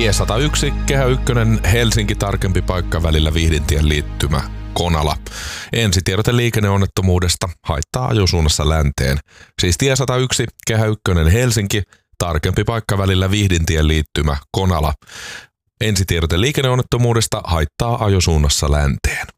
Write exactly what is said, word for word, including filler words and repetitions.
Tie sata yksi, Kehä ykkönen, Helsinki tarkempi paikka välillä Vihdintien liittymä Konala. Ensitiedote liikenneonnettomuudesta, haittaa ajosuunnassa länteen. Siis tie sata yksi, Kehä ykkönen, Helsinki, tarkempi paikka välillä Vihdintien liittymä Konala. Ensitiedote liikenneonnettomuudesta, haittaa ajosuunnassa länteen.